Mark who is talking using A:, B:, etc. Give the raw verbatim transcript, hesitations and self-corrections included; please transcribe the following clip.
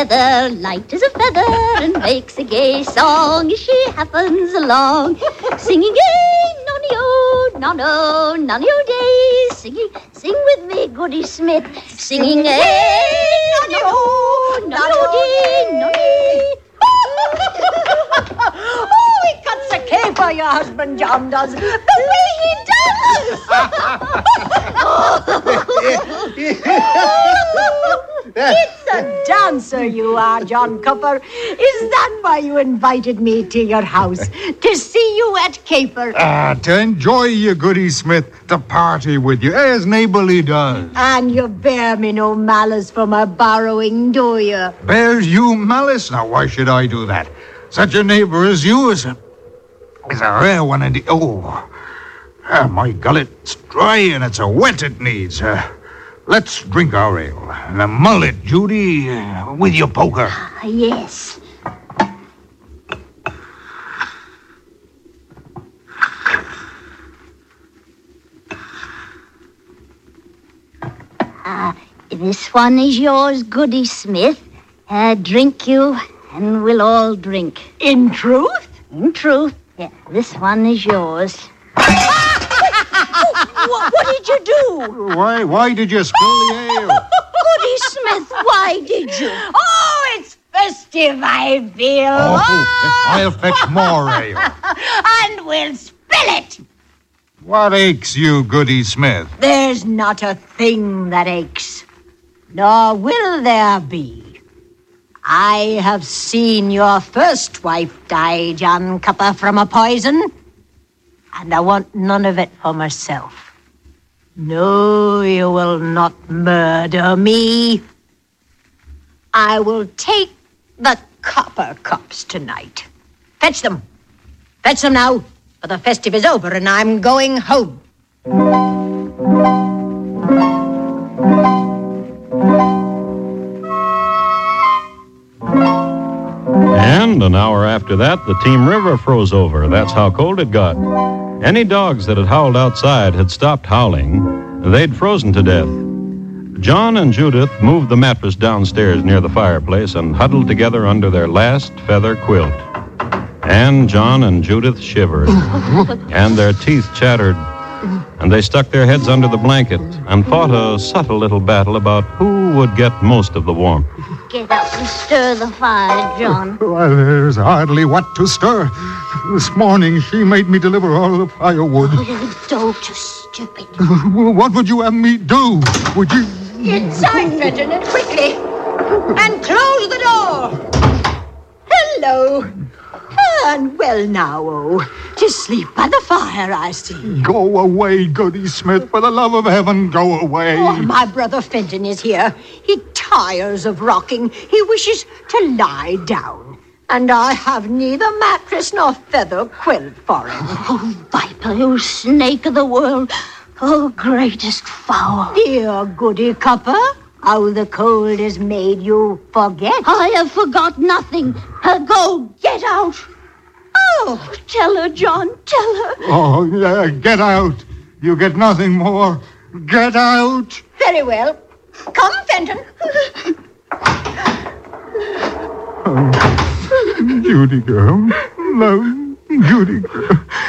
A: Feather, light as a feather, and makes a gay song as she happens along. Singing, eh, nonny-o, nonno, nonny-o day. Singing, sing with me, Goody Smith. Singing, eh, nonny-o, nonny-o day, nonny.
B: Oh, he cuts a caper, your husband John does. The way he does! It's a dancer you are, John Copper. Is that why you invited me to your house? To see you at caper?
C: Ah, to enjoy you, Goody Smith. To party with you, as neighbourly does.
B: And you bear me no malice for my borrowing, do you?
C: Bears you malice? Now, why should I do that? Such a neighbour as you is a, is a rare one indeed. Oh, ah, my gullet's dry and it's a wet it needs. Uh, let's drink our ale. And a mullet, Judy, uh, with your poker.
A: Ah, yes. Ah, this one is yours, Goody Smith. Uh, drink you, and we'll all drink.
B: In truth?
A: In truth. Yeah, this one is yours.
B: what, what did you do?
C: Why, why did you spill the ale?
A: Goody Smith, why did you?
B: Oh, it's festive, I feel.
C: Oh, I'll fetch more ale.
B: And we'll spill it.
C: What aches you, Goody Smith?
B: There's not a thing that aches, nor will there be. I have seen your first wife die, John Copper, from a poison, and I want none of it for myself. No, you will not murder me. I will take the copper cups tonight. Fetch them. Fetch them now, for the festive is over and I'm going home.
D: And an hour after that, the Team River froze over. That's how cold it got. Any dogs that had howled outside had stopped howling. They'd frozen to death. John and Judith moved the mattress downstairs near the fireplace and huddled together under their last feather quilt. And John and Judith shivered, and their teeth chattered, and they stuck their heads under the blanket and fought a subtle little battle about who would get most of the warmth.
A: Get up and stir the fire, John.
C: Well, there's hardly what to stir. This morning she made me deliver all the firewood.
A: Oh, don't, you stupid.
C: What would you have me do? Would you...
B: Inside, Fenton, and quickly. And close the door. Hello. And well now, oh, to sleep by the fire, I see.
C: Go away, Goody Smith. For the love of heaven, go away.
B: Oh, my brother Fenton is here. He tires of rocking. He wishes to lie down. And I have neither mattress nor feather quilt for him.
A: Oh, viper, you snake of the world. Oh, greatest foul.
B: Dear Goody Copper, how the cold has made you forget.
A: I have forgot nothing. Uh, go, get out. Oh, tell her, John, tell her.
C: Oh, yeah, get out. You get nothing more. Get out.
B: Very well. Come, Fenton.
C: Oh, Judy girl. Love, Judy girl.